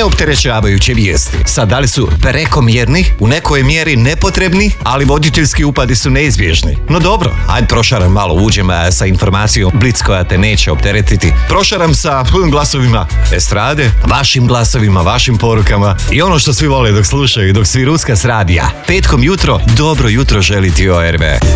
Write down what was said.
neopterećavajuće vijesti. Sad, da li su prekomjerni, u nekoj mjeri nepotrebni, ali voditeljski upadi su neizbježni. No dobro, ajde prošaram malo, uđem sa informacijom Blic koja te neće opteretiti. Prošaram sa glasovima estrade, vašim glasovima, vašim porukama i ono što svi vole dok slušaju, dok svi ruska s radija. Petkom jutro, dobro jutro želi ti ORB.